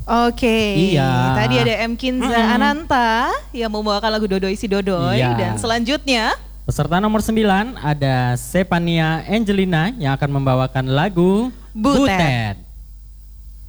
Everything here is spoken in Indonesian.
Oke, Iya. tadi ada M. Kinza Ananta yang membawakan lagu Dodoi Si Dodoi. Iya. Dan selanjutnya Peserta nomor 9 ada Sepania Angelina yang akan membawakan lagu Butet.